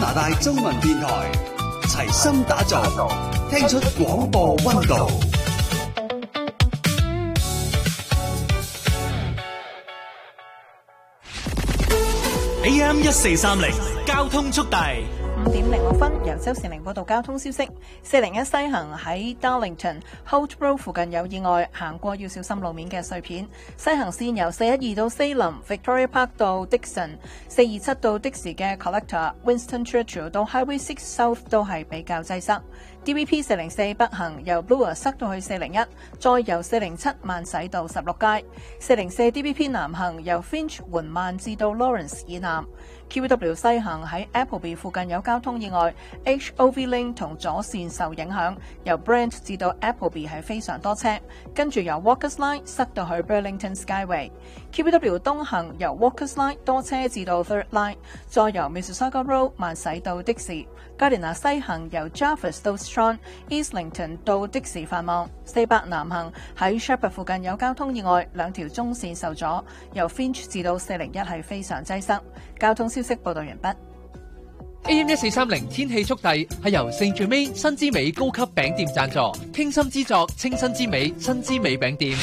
拿大中文電台，齊心打造，聽出廣播溫度。AM 1430交通速遞。 5點06分，由周善玲報道交通消息。401西行喺 Darlington Holt Road 附近有意外，行過要小心路面嘅碎片。西行線由412到 Salem、Victoria Park 到 Dixon、427到的士嘅 Collector、Winston Churchill 到 Highway 6 South 都係比較擠塞。DVP 404北行由 Bloor 塞到去401，再由407慢駛到16街。404 DVP 南行由 Finch 緩慢至到 Lawrence 以南。QW 西行喺 Appleby 附近有交通意外 ，HOV Lane 同左線受影響，由 Brent 至到 Appleby 係非常多車，跟住由 Walkers Line 塞到去 Burlington Skyway。QW 東行由 Walkers Line 多車至到 Third Line， 再由 Mississauga Road 慢駛到的士。Gardiner 西行由 Jarvis 到 Strand、Islington 到的士繁忙。400南行喺 Shepherd 附近有交通意外，兩條中線受阻，由 Finch 至到401係非常擠塞。交通消息報道完畢。 AM 1430天氣速遞係由聖最美新之美高級餅店贊助，傾心之作清新之美新之美餅店。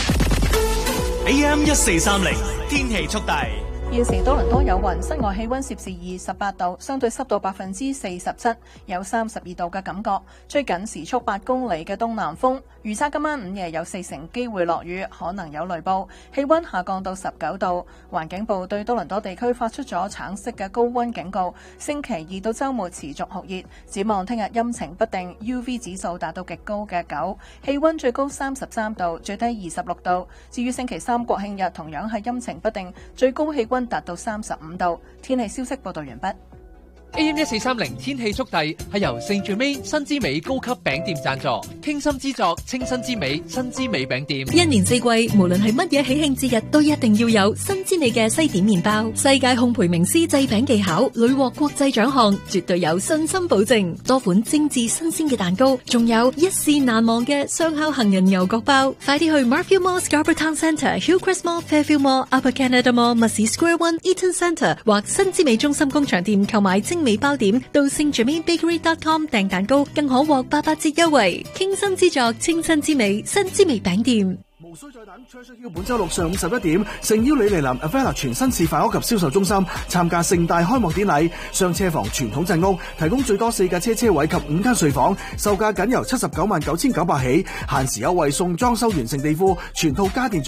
AM 1430天氣速遞。 現時多倫多有雲，室外氣溫攝氏28度，相對濕度47%，有32度嘅感覺，吹緊時速8公里嘅東南風。預測今晚午夜有40%機會落雨，可能有雷暴，氣溫下降到19度。環境部對多倫多地區發出咗橙色嘅高溫警告，星期2到週末持續酷熱，展望聽日陰晴不定 ，UV 指數達到極高嘅9，氣溫最高33度，最低26度。至於星期3國慶日同樣係陰晴不定，最高氣溫達到35度。天氣消息報道完畢。 AM 1430天氣速遞係由聖最美新之美高級餅店贊助，傾心之作清新之美新之美餅店。 一年四季，無論係乜嘢喜慶節日，都一定要有新之美嘅西點麵包。世界烘焙名師製餅技巧，屢獲國際獎項，絕對有信心保證。多款精緻新鮮嘅蛋糕，仲有一試難忘嘅雙烤杏仁牛角包。快啲去 Marfield Mall、Scarborough Town Centre、Hillcrest Mall、Fairfield Mall、Upper Canada Mall、Mussey Square One、Eaton Centre 或新之美中心工場店購買精美包點，到聖 JermaineBakery.com 訂蛋糕，更可獲88折優惠。傾心之作，清新之美，新之美餅店。 無需再等 Treasure Hill 本周六上午11點，誠邀你嚟臨 Avella 全新示範屋及銷售中心參加盛大開幕典禮。雙車房傳統鎮屋提供最多4架車位及5間睡房，售價僅由799900起，限時優惠送裝修完成地庫，全套家電。